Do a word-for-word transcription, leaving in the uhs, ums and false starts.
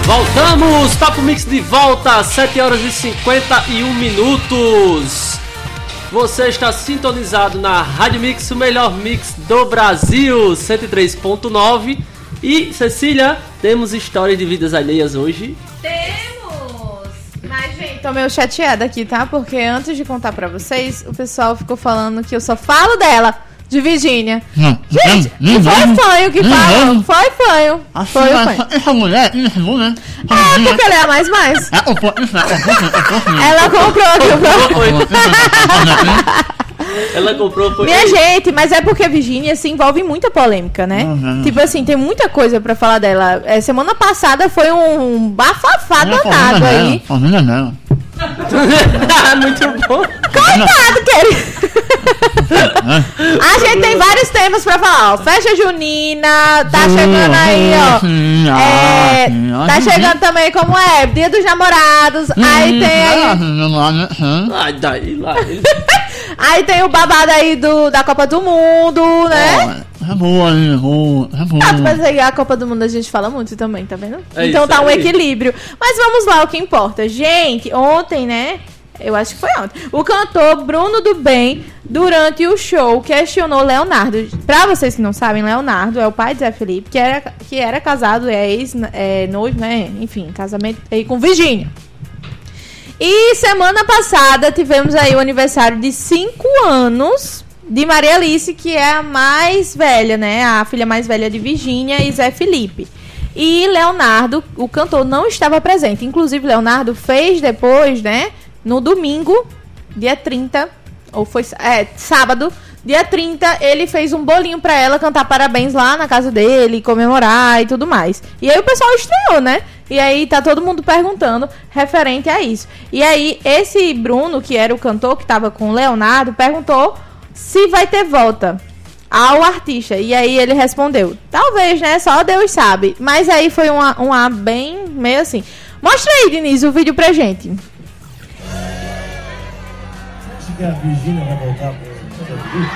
Voltamos, Papo Mix de volta, sete horas e cinquenta e um minutos. Você está sintonizado na Rádio Mix, o melhor mix do Brasil, cento e três ponto nove. E, Cecília, temos histórias de vidas alheias hoje? Temos! Mas, gente, tô meio chateada aqui, tá? Porque antes de contar pra vocês, o pessoal ficou falando que eu só falo dela. De Virgínia. Não, gente, não, não, foi não, fanho que fala. Foi fanho. Assim, foi fanho. Essa mulher, isso, né? Ah, porque ela é a mais mais. Ela comprou aqui o Ela comprou foi. Minha gente, mas é porque a Virgínia se envolve em muita polêmica, né? Uhum. Tipo assim, tem muita coisa pra falar dela. É, semana passada foi um bafafá danado aí. Família não. Muito bom. Coitado, querido. A gente tem vários temas pra falar, ó. Festa junina, tá chegando aí, ó. É, tá chegando também, como é? Dia dos namorados. Aí tem aí. Ai, daí lá. Aí tem o babado aí do, da Copa do Mundo, né? É boa, é boa, é boa. Ah, mas aí a Copa do Mundo a gente fala muito também, tá vendo? É então isso, tá um é equilíbrio. Mas vamos lá, o que importa. Gente, ontem, né? Eu acho que foi ontem. O cantor Bruno do Bem, durante o show, questionou Leonardo. Pra vocês que não sabem, Leonardo é o pai de Zé Felipe, que era, que era casado, é ex-noivo, né? Enfim, casamento aí com Virgínia. E semana passada tivemos aí o aniversário de cinco anos de Maria Alice, que é a mais velha, né? A filha mais velha de Virgínia e Zé Felipe. E Leonardo, o cantor, não estava presente. Inclusive, Leonardo fez depois, né? No domingo, dia trinta, ou foi é, sábado, dia trinta, ele fez um bolinho pra ela cantar parabéns lá na casa dele, comemorar e tudo mais. E aí o pessoal estranhou, né? E aí tá todo mundo perguntando referente a isso. E aí esse Bruno, que era o cantor que tava com o Leonardo, perguntou se vai ter volta ao artista. E aí ele respondeu, talvez, né? Só Deus sabe. Mas aí foi um A, um A bem meio assim. Mostra aí, Diniz, o vídeo pra gente. Que a Virgínia vai voltar pro Zé Felipe?